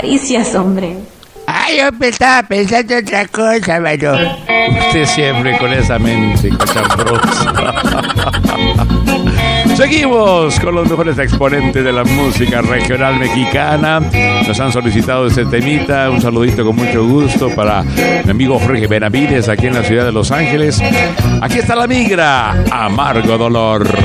caricias, hombre. Ay, yo estaba pensando otra cosa, mano. Usted siempre con esa mente cochambrosa. Seguimos con los mejores exponentes de la música regional mexicana. Nos han solicitado este temita. Un saludito con mucho gusto para mi amigo Jorge Benavides aquí en la ciudad de Los Ángeles. Aquí está La Migra, Amargo Dolor.